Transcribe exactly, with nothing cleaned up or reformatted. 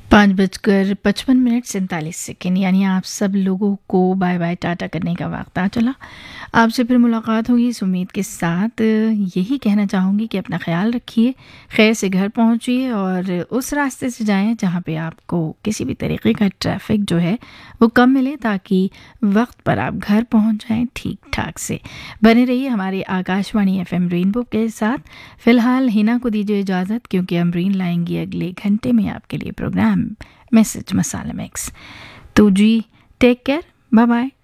पाँच बजकर पचपन मिनट सैंतालीस सेकेंड, यानी आप सब लोगों को बाय बाय टाटा करने का वक्त आ चला। आपसे फिर मुलाकात होगी इस उम्मीद के साथ। यही कहना चाहूँगी कि अपना ख्याल रखिए, खैर से घर पहुँचिए और उस रास्ते से जाएं जहाँ पे आपको किसी भी तरीके का ट्रैफिक जो है वो कम मिले, ताकि वक्त पर आप घर पहुँच जाएं ठीक ठाक से। बने रहिए हमारे आकाशवाणी एफ एम रेनबो के साथ। फ़िलहाल हिना को दीजिए इजाज़त, क्योंकि अमरीन लाएंगी अगले घंटे में आपके लिए प्रोग्राम मैसेज मसाला मिक्स। तो जी टेक केयर, बाय बाय।